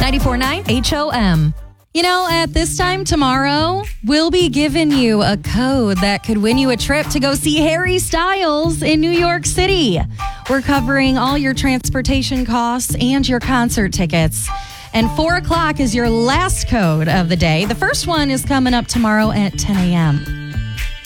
94.9 HOM. You know, at this time tomorrow, we'll be giving you a code that could win you a trip to go see Harry Styles in New York City. We're covering all your transportation costs and your concert tickets. And 4 o'clock is your last code of the day. The first one is coming up tomorrow at 10 a.m.